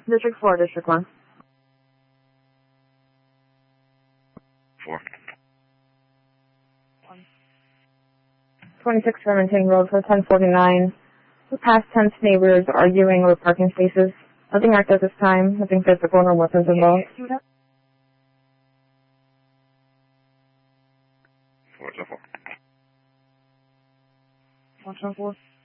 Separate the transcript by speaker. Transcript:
Speaker 1: District 4, District 1.
Speaker 2: 4.
Speaker 1: 26 Remington Road for 1049. The past tense neighbors arguing over parking spaces. Nothing active at this time. Nothing physical, no weapons involved.
Speaker 2: 4 to 4.
Speaker 1: 4.